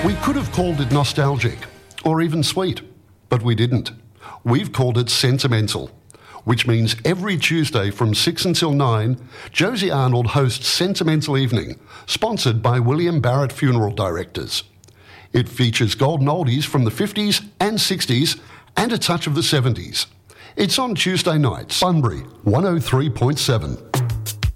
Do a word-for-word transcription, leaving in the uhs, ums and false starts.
We could have called it nostalgic, or even sweet, but we didn't. We've called it sentimental, which means every Tuesday from six until nine, Josie Arnold hosts Sentimental Evening, sponsored by William Barrett Funeral Directors. It features golden oldies from the fifties and sixties and a touch of the seventies. It's on Tuesday nights, Bunbury one oh three point seven.